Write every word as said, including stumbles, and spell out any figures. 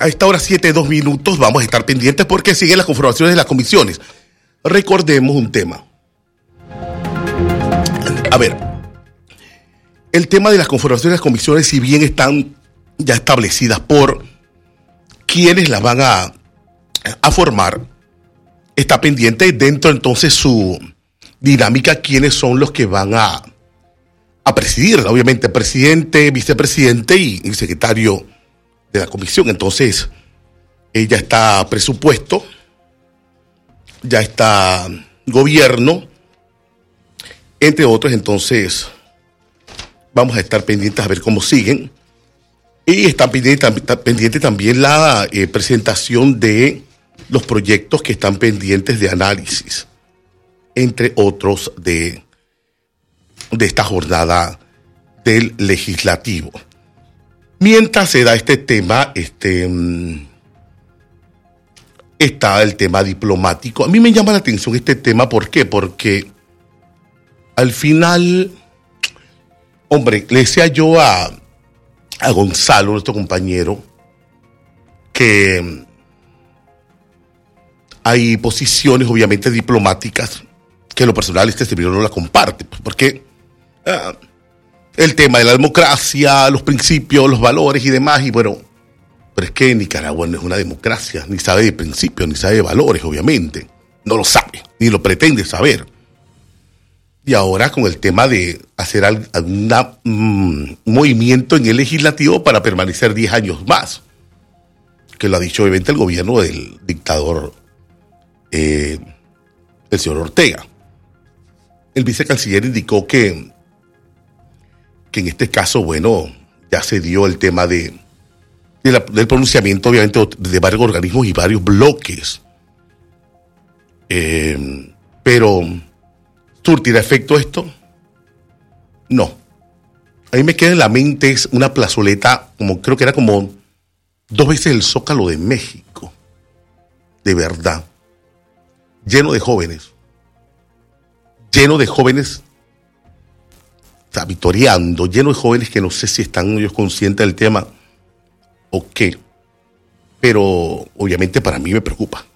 A esta hora, siete, dos minutos, vamos a estar pendientes porque siguen las conformaciones de las comisiones. Recordemos un tema. A ver, el tema de las conformaciones de las comisiones, si bien están ya establecidas por quienes las van a, a formar, está pendiente dentro entonces su dinámica, quiénes son los que van a, a presidirla. Obviamente, presidente, vicepresidente y, y secretario de la comisión. Entonces, eh, ya está presupuesto, ya está gobierno, entre otros. Entonces, vamos a estar pendientes a ver cómo siguen. Y está pendiente, está pendiente también la eh, presentación de los proyectos que están pendientes de análisis, entre otros de, de esta jornada del legislativo. Mientras se da este tema, este, está el tema diplomático. A mí me llama la atención este tema, ¿por qué? Porque al final, hombre, le decía yo a, a Gonzalo, nuestro compañero, que hay posiciones obviamente diplomáticas que en lo personal este servidor no la comparte, porque uh, el tema de la democracia, los principios, los valores y demás, y bueno, pero es que Nicaragua no es una democracia, ni sabe de principios, ni sabe de valores, obviamente, no lo sabe, ni lo pretende saber. Y ahora con el tema de hacer algún mm, movimiento en el legislativo para permanecer diez años más, que lo ha dicho obviamente el gobierno del dictador, eh, el señor Ortega. El vicecanciller indicó que, que en este caso, bueno, ya se dio el tema de, de la, del pronunciamiento, obviamente, de varios organismos y varios bloques. Eh, pero, ¿surtirá efecto esto? No. A mí me queda en la mente es una plazoleta, como creo que era como dos veces el Zócalo de México. De verdad. Lleno de jóvenes. Lleno de jóvenes, o sea, vitoreando, lleno de jóvenes que no sé si están ellos conscientes del tema o qué. Pero obviamente para mí me preocupa.